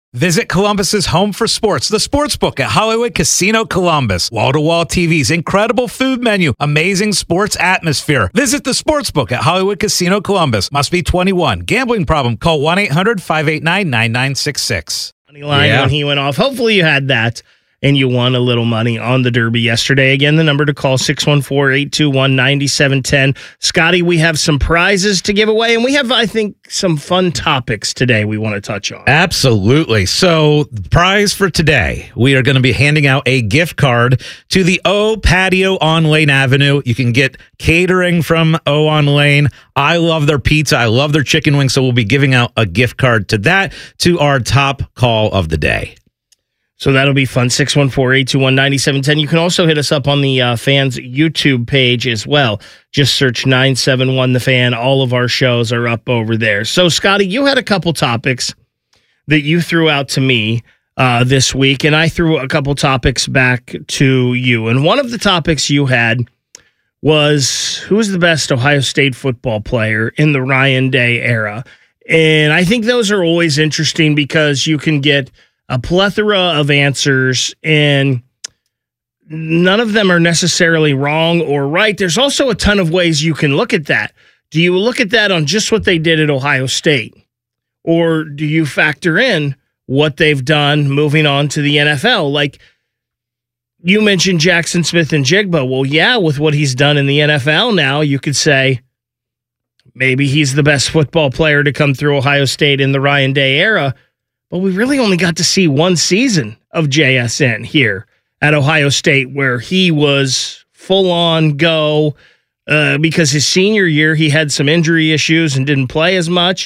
Visit Columbus's home for sports, the Sportsbook at Hollywood Casino Columbus. Wall-to-wall TVs, incredible food menu, amazing sports atmosphere. Visit the Sportsbook at Hollywood Casino Columbus. Must be 21. Gambling problem? Call 1-800-589-9966. Money line when he went off. Hopefully you had that and you won a little money on the Derby yesterday. Again, the number to call, 614-821-9710. Scotty, we have some prizes to give away, and we have, I think, some fun topics today we want to touch on. Absolutely. So the prize for today, we are going to be handing out a gift card to the O Patio on Lane Avenue. You can get catering from O on Lane. I love their pizza. I love their chicken wings. So we'll be giving out a gift card to that, to our top call of the day. So that'll be fun, 614-821-9710. You can also hit us up on the Fans YouTube page as well. Just search 971 The Fan. All of our shows are up over there. So, Scotty, you had a couple topics that you threw out to me this week, and I threw a couple topics back to you. And one of the topics you had was, who is the best Ohio State football player in the Ryan Day era? And I think those are always interesting because you can get a plethora of answers, and none of them are necessarily wrong or right. There's also a ton of ways you can look at that. Do you look at that on just what they did at Ohio State? Or do you factor in what they've done moving on to the NFL? Like you mentioned Jackson Smith-Njigba. Well, yeah, with what he's done in the NFL now, you could say maybe he's the best football player to come through Ohio State in the Ryan Day era. But we really only got to see one season of JSN here at Ohio State where he was full-on go because his senior year he had some injury issues and didn't play as much.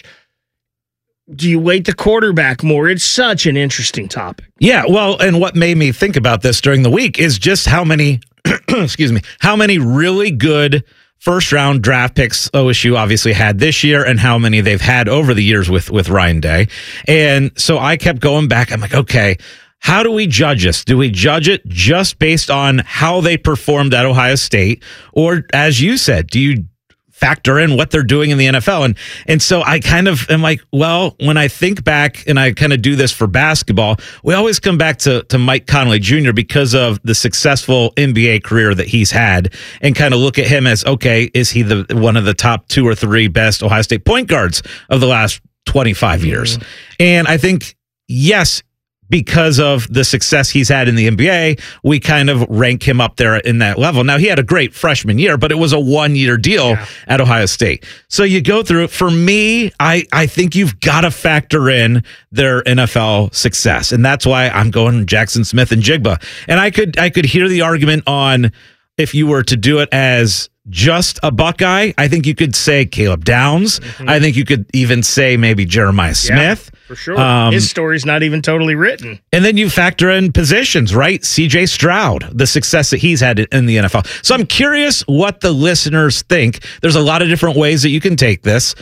Do you weight the quarterback more? It's such an interesting topic. Yeah, well, and what made me think about this during the week is just how many, how many really good first-round draft picks OSU obviously had this year and how many they've had over the years with Ryan Day. And so I kept going back. I'm like, okay, how do we judge this? Do we judge it just based on how they performed at Ohio State? Or, as you said, do you factor in what they're doing in the NFL? And so I kind of am like, well, when I think back and I kind of do this for basketball, we always come back to Mike Conley Jr. because of the successful NBA career that he's had and kind of look at him as, okay, is he one of the top 2 or 3 best Ohio State point guards of the last 25 years? And I think, yes, because of the success he's had in the NBA, we kind of rank him up there in that level. Now, he had a great freshman year, but it was a 1-year deal at Ohio State. So you go through it. For me, I think you've got to factor in their NFL success. And that's why I'm going Jackson Smith-Njigba. And I could hear the argument on if you were to do it as just a Buckeye, I think you could say Caleb Downs. I think you could even say maybe Jeremiah Smith. For sure. His story's not even totally written. And then you factor in positions, right? CJ Stroud, the success that he's had in the NFL. So I'm curious what the listeners think. There's a lot of different ways that you can take this.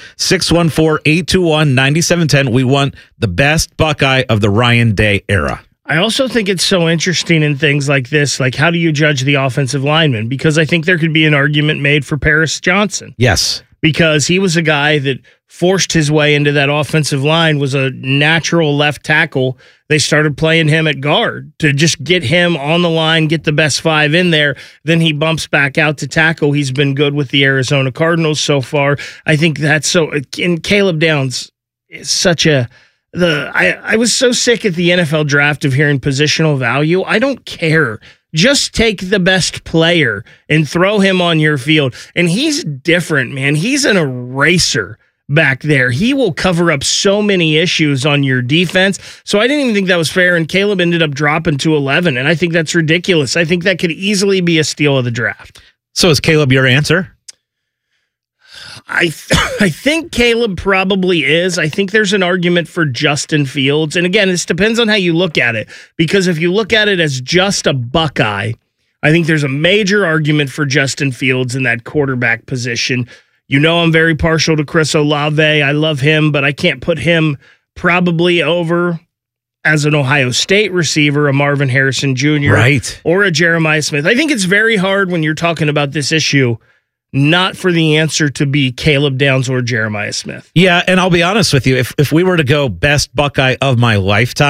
614-821-9710. We want the best Buckeye of the Ryan Day era. I also think it's so interesting in things like this, like how do you judge the offensive lineman? Because I think there could be an argument made for Paris Johnson. Yes. Because he was a guy that forced his way into that offensive line, was a natural left tackle. They started playing him at guard to just get him on the line, get the best 5 in there. Then he bumps back out to tackle. He's been good with the Arizona Cardinals so far. I think that's so. And Caleb Downs is such a. I was so sick at the NFL draft of hearing positional value. I don't care. Just take the best player and throw him on your field. And he's different, man. He's an eraser back there. He will cover up so many issues on your defense. So I didn't even think that was fair. And Caleb ended up dropping to 11. And I think that's ridiculous. I think that could easily be a steal of the draft. So is Caleb your answer? I think Caleb probably is. I think there's an argument for Justin Fields. And again, this depends on how you look at it. Because if you look at it as just a Buckeye, I think there's a major argument for Justin Fields in that quarterback position. You know I'm very partial to Chris Olave. I love him, but I can't put him probably over as an Ohio State receiver, a Marvin Harrison Jr. Right. Or a Jeremiah Smith. I think it's very hard when you're talking about this issue not for the answer to be Caleb Downs or Jeremiah Smith. Yeah, and I'll be honest with you, if we were to go best Buckeye of my lifetime,